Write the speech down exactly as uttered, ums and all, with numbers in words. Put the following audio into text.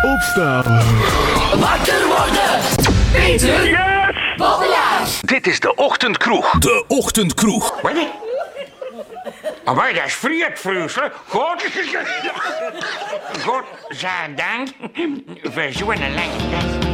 Opstaan. Wakker worden. Peter. Yes. Bobbelaar. Dit is de Ochtendkroeg. De Ochtendkroeg. Wat? Maar dat is vrietvloesel. God. God, zijn dank voor zo'n lange dag.